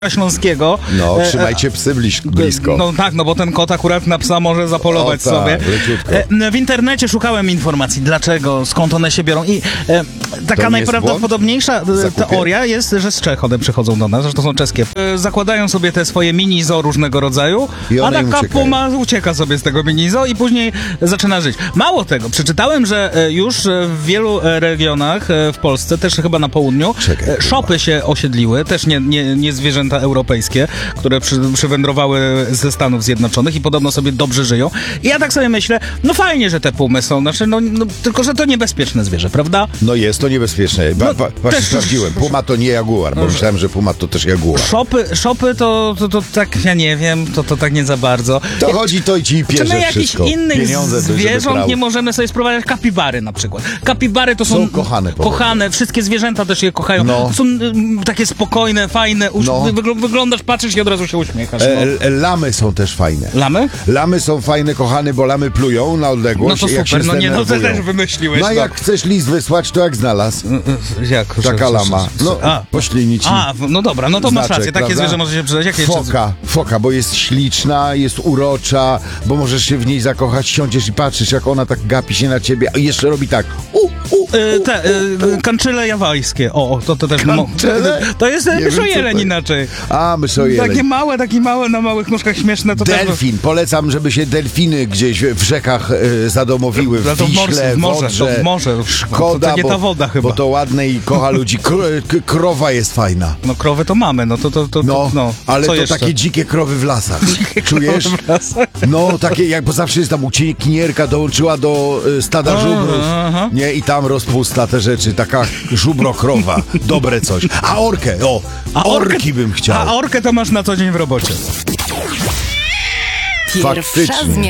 Śląskiego. No, trzymajcie psy blisko. No tak, no bo ten kot akurat na psa może zapolować sobie. Leciutko. W internecie szukałem informacji, dlaczego, skąd one się biorą i taka najprawdopodobniejsza teoria jest, że z Czech one przychodzą do nas, że to są czeskie. Zakładają sobie te swoje mini zoo różnego rodzaju, a taka puma ucieka sobie z tego mini zoo i później zaczyna żyć. Mało tego, przeczytałem, że już w wielu regionach w Polsce, też chyba na południu, szopy się osiedliły, też nie zwierzęta europejskie, które przywędrowały ze Stanów Zjednoczonych i podobno sobie dobrze żyją. I ja tak sobie myślę, no fajnie, że te pumy są, znaczy, tylko że to niebezpieczne zwierzę, prawda? No jest to niebezpieczne. Właśnie sprawdziłem. Puma to nie jaguar, bo myślałem, że puma to też jaguar. Szopy to tak, ja nie wiem, to tak nie za bardzo. To chodzi to i ci pierze czy my jakichś wszystko. innych zwierząt nie możemy sobie sprowadzać? Kapibary na przykład. Kapibary to są kochane, wszystkie zwierzęta też je kochają. No. Są takie spokojne, fajne, wyglądasz, patrzysz i od razu się uśmiechasz. Lamy są też fajne. Lamy? Lamy są fajne, kochane, bo lamy plują na odległość. No to super, to też wymyśliłeś. No jak chcesz list wysłać, to jak znalazł? Jak? Taka lama. No, poślini ci. No dobra, no to masz rację, takie zwierzę może się przydać. Jakie Foka, bo jest śliczna, jest urocza, bo możesz się w niej zakochać, siądziesz i patrzysz, jak ona tak gapi się na ciebie, a jeszcze robi tak. Kanczyle jawajskie. To też... Kanczyle? To jest myszojeleń inaczej. A, myszojeleń. Takie małe, na małych nóżkach śmieszne. To delfin. Polecam, żeby się delfiny gdzieś w rzekach zadomowiły, w Wiśle, w Odrze. Szkoda, to nie ta woda chyba. Bo to ładne i kocha ludzi. Krowa jest fajna. No krowy to mamy, ale co to jeszcze? takie dzikie krowy w lasach. Czujesz? W lasach? No, takie, bo zawsze jest tam uciekinierka, dołączyła do stada żubrów, nie? I tam rozpusta te rzeczy, taka żubrokrowa. Dobre coś. A orkę, orki bym chciał. A orkę to masz na co dzień w robocie. Faktycznie.